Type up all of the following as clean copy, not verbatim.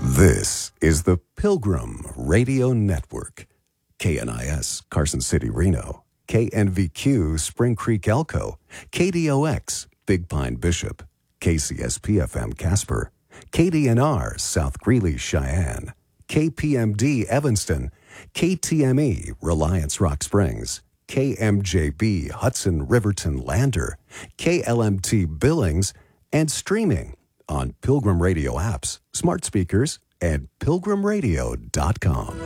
This is the Pilgrim Radio Network. KNIS, Carson City, Reno. KNVQ, Spring Creek, Elko. KDOX, Big Pine, Bishop. KCSP-FM, Casper. KDNR, South Greeley, Cheyenne. KPMD, Evanston. KTME, Reliance, Rock Springs. KMJB, Hudson, Riverton, Lander. KLMT, Billings. And streaming on Pilgrim Radio apps, smart speakers, and pilgrimradio.com.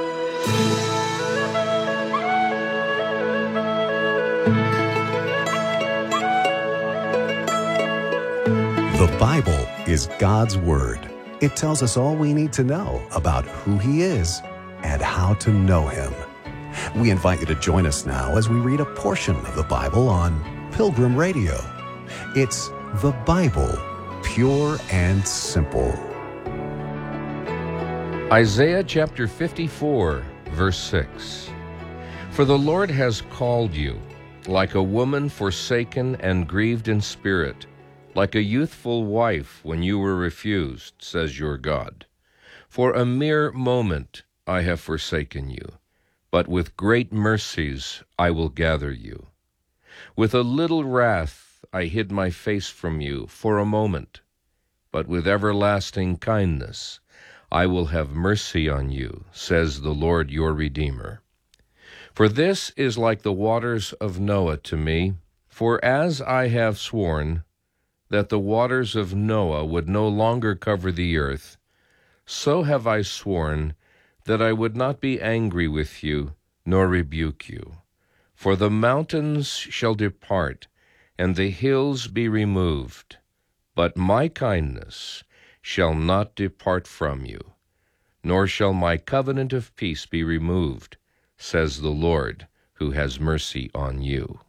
The Bible is God's Word. It tells us all we need to know about who He is and how to know Him. We invite you to join us now as we read a portion of the Bible on Pilgrim Radio. It's the Bible, pure and simple. Isaiah chapter 54, verse 6. For the Lord has called you, like a woman forsaken and grieved in spirit, like a youthful wife when you were refused, says your God. For a mere moment I have forsaken you, but with great mercies I will gather you. With a little wrath I hid my face from you for a moment, but with everlasting kindness I will have mercy on you, says the Lord your Redeemer. For this is like the waters of Noah to me, for as I have sworn that the waters of Noah would no longer cover the earth, so have I sworn that I would not be angry with you, nor rebuke you. For the mountains shall depart, and the hills be removed, but my kindness shall not depart from you, nor shall my covenant of peace be removed, says the Lord, who has mercy on you.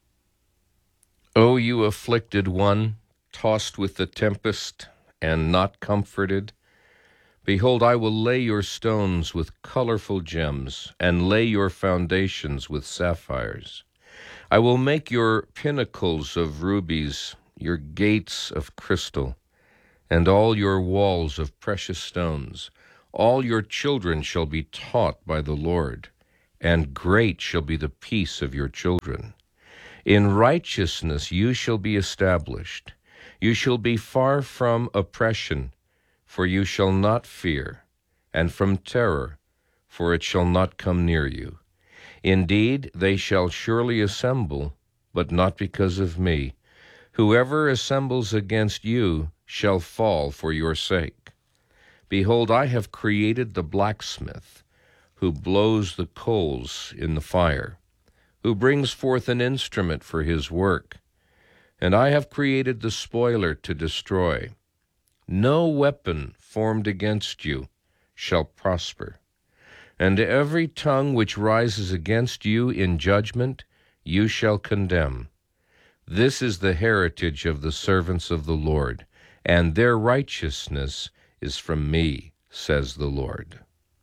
O you afflicted one, tossed with the tempest, and not comforted, behold, I will lay your stones with colorful gems, and lay your foundations with sapphires. I will make your pinnacles of rubies, your gates of crystal, and all your walls of precious stones. All your children shall be taught by the Lord, and great shall be the peace of your children. In righteousness you shall be established. You shall be far from oppression, for you shall not fear, and from terror, for it shall not come near you. Indeed, they shall surely assemble, but not because of me. Whoever assembles against you shall fall for your sake. Behold, I have created the blacksmith, who blows the coals in the fire, who brings forth an instrument for his work. And I have created the spoiler to destroy. No weapon formed against you shall prosper. And every tongue which rises against you in judgment you shall condemn. This is the heritage of the servants of the Lord, and their righteousness is from me, says the Lord.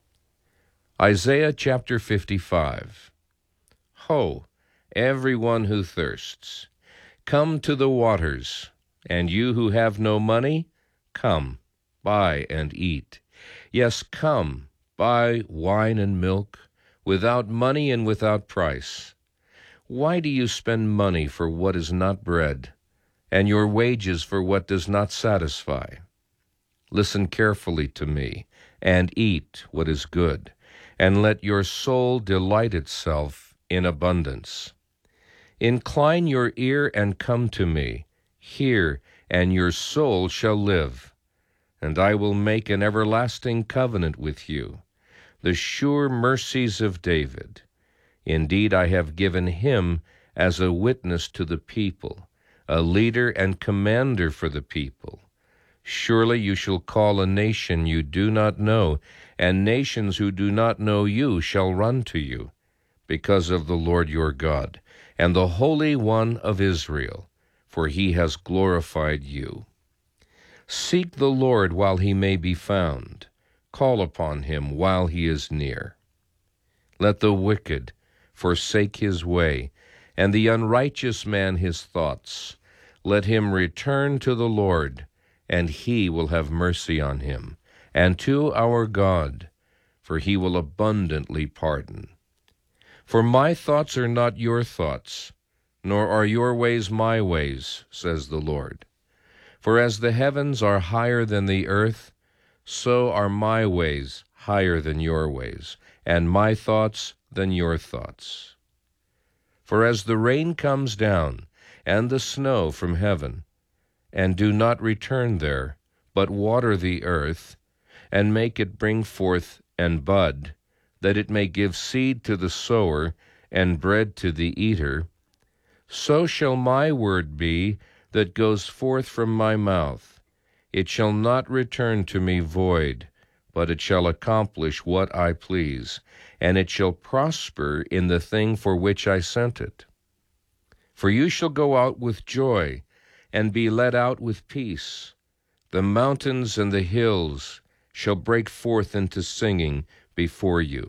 Isaiah chapter 55. Ho, everyone who thirsts, come to the waters, and you who have no money, come, buy and eat. Yes, come, buy wine and milk, without money and without price. Why do you spend money for what is not bread, and your wages for what does not satisfy? Listen carefully to me, and eat what is good, and let your soul delight itself in abundance. Incline your ear and come to me. Hear, and your soul shall live. And I will make an everlasting covenant with you, the sure mercies of David. Indeed, I have given him as a witness to the people, a leader and commander for the people. Surely you shall call a nation you do not know, and nations who do not know you shall run to you, because of the Lord your God, and the Holy One of Israel, for he has glorified you. Seek the Lord while he may be found. Call upon him while he is near. Let the wicked forsake his way, and the unrighteous man his thoughts. Let him return to the Lord, and he will have mercy on him, and to our God, for he will abundantly pardon. For my thoughts are not your thoughts, nor are your ways my ways, says the Lord. For as the heavens are higher than the earth, so are my ways higher than your ways, and my thoughts than your thoughts. For as the rain comes down, and the snow from heaven, and do not return there, but water the earth, and make it bring forth and bud, that it may give seed to the sower and bread to the eater, so shall my word be that goes forth from my mouth. It shall not return to me void, but it shall accomplish what I please, and it shall prosper in the thing for which I sent it. For you shall go out with joy, and be led out with peace. The mountains and the hills shall break forth into singing before you.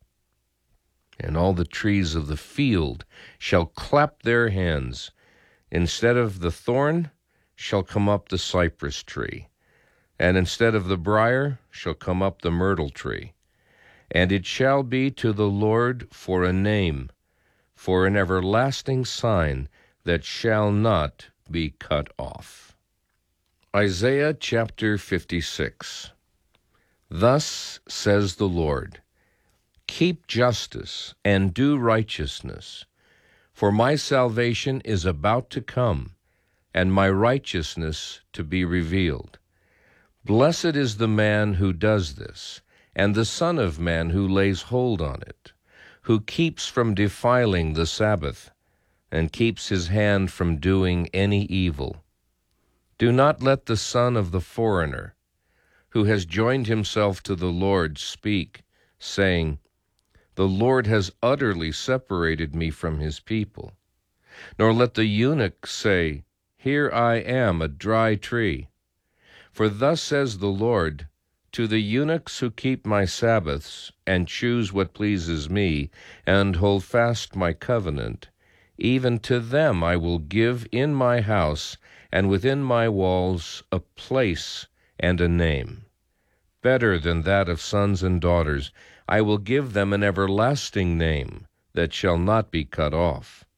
And all the trees of the field shall clap their hands. Instead of the thorn shall come up the cypress tree, and instead of the brier shall come up the myrtle tree. And it shall be to the Lord for a name, for an everlasting sign that shall not be cut off. Isaiah chapter 56. Thus says the Lord, keep justice and do righteousness, for my salvation is about to come, and my righteousness to be revealed. Blessed is the man who does this, and the Son of Man who lays hold on it, who keeps from defiling the Sabbath, and keeps his hand from doing any evil. Do not let the son of the foreigner, who has joined himself to the Lord, speak, saying, the Lord has utterly separated me from his people. Nor let the eunuch say, here I am, a dry tree. For thus says the Lord, to the eunuchs who keep my Sabbaths, and choose what pleases me, and hold fast my covenant, even to them I will give in my house and within my walls a place and a name. Better than that of sons and daughters, I will give them an everlasting name that shall not be cut off.